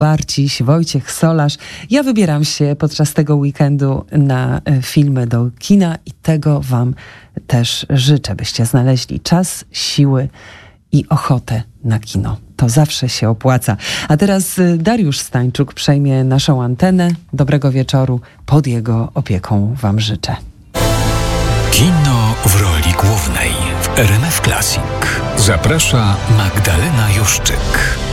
Barciś, Wojciech Solarz. Ja wybieram się podczas tego weekendu na filmy do kina i tego wam też życzę, byście znaleźli czas, siły i ochotę na kino. To zawsze się opłaca. A teraz Dariusz Stańczuk przejmie naszą antenę. Dobrego wieczoru. Pod jego opieką wam życzę. Kino w roli głównej w RMF Classic. Zaprasza Magdalena Juszczyk.